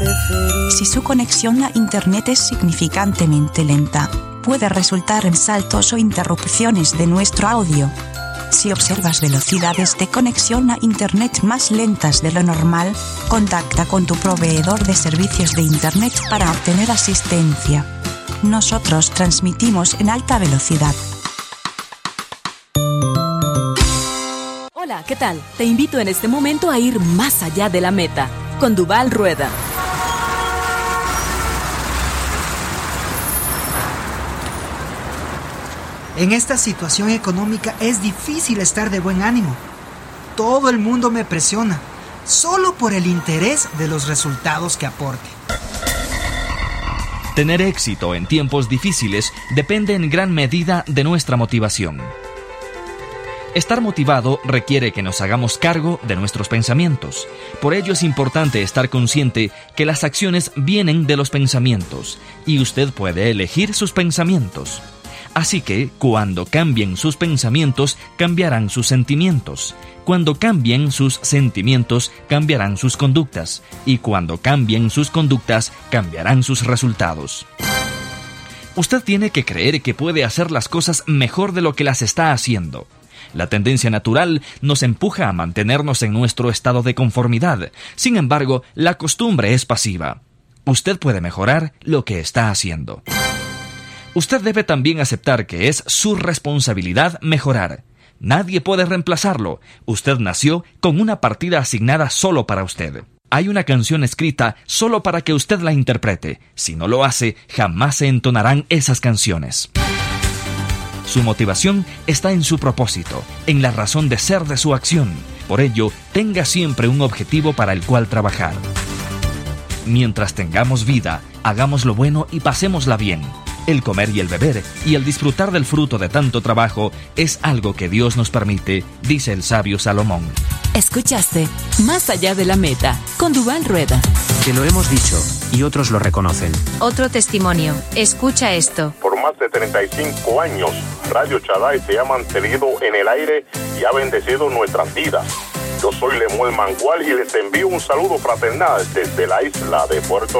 Si su conexión a Internet es significantemente lenta, puede resultar en saltos o interrupciones de nuestro audio. Si observas velocidades de conexión a Internet más lentas de lo normal, contacta con tu proveedor de servicios de Internet para obtener asistencia. Nosotros transmitimos en alta velocidad. Hola, ¿qué tal? Te invito en este momento a ir más allá de la meta, con Duval Rueda. En esta situación económica es difícil estar de buen ánimo. Todo el mundo me presiona, solo por el interés de los resultados que aporte. Tener éxito en tiempos difíciles depende en gran medida de nuestra motivación. Estar motivado requiere que nos hagamos cargo de nuestros pensamientos. Por ello es importante estar consciente que las acciones vienen de los pensamientos y usted puede elegir sus pensamientos. Así que, cuando cambien sus pensamientos, cambiarán sus sentimientos. Cuando cambien sus sentimientos, cambiarán sus conductas. Y cuando cambien sus conductas, cambiarán sus resultados. Usted tiene que creer que puede hacer las cosas mejor de lo que las está haciendo. La tendencia natural nos empuja a mantenernos en nuestro estado de conformidad. Sin embargo, la costumbre es pasiva. Usted puede mejorar lo que está haciendo. Usted debe también aceptar que es su responsabilidad mejorar. Nadie puede reemplazarlo. Usted nació con una partida asignada solo para usted. Hay una canción escrita solo para que usted la interprete. Si no lo hace, jamás se entonarán esas canciones. Su motivación está en su propósito, en la razón de ser de su acción. Por ello, tenga siempre un objetivo para el cual trabajar. Mientras tengamos vida, hagamos lo bueno y pasémosla bien. El comer y el beber y el disfrutar del fruto de tanto trabajo es algo que Dios nos permite, dice el sabio Salomón. Escuchaste Más allá de la meta, con Duval Rueda. Te lo hemos dicho y otros lo reconocen. Otro testimonio. Escucha esto. Por más de 35 años, Radio Shaddai se ha mantenido en el aire y ha bendecido nuestras vidas. Yo soy Lemuel Mangual y les envío un saludo fraternal desde la isla de Puerto